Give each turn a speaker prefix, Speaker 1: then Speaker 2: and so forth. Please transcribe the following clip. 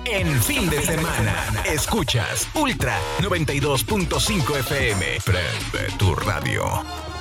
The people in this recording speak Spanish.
Speaker 1: en fin de semana. Escuchas Ultra 92.5 FM. Prende tu radio.